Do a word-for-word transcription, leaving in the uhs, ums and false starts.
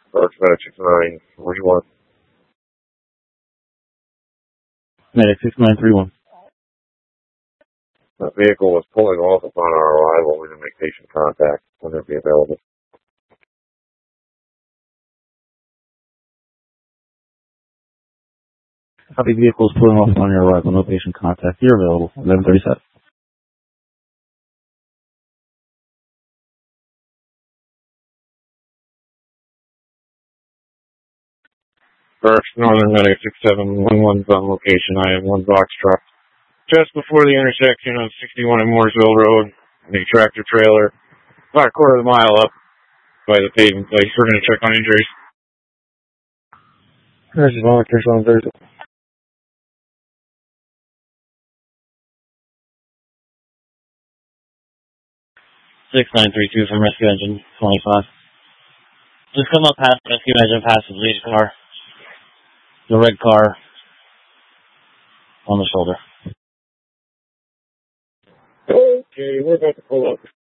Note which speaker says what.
Speaker 1: Dark Medic six nine, what do you want?
Speaker 2: Medic six nine three one.
Speaker 1: The vehicle was pulling off upon our arrival. We didn't make patient contact. When they'll be available.
Speaker 2: Copy, vehicle is pulling off upon your arrival. No patient contact. You're available. eleven thirty-seven.
Speaker 1: First, Northern Medic six seven one one on location. I have one box truck just before the intersection of sixty-one and Mooresville Road. The tractor trailer, about a quarter of a mile up by the paving place. We're going to check on injuries. There's a volunteer on Thursday.
Speaker 2: six nine three two from Rescue Engine twenty-five. Just come up past Rescue Engine, past the lead car. The red car on the shoulder.
Speaker 1: Okay, we're about to pull up.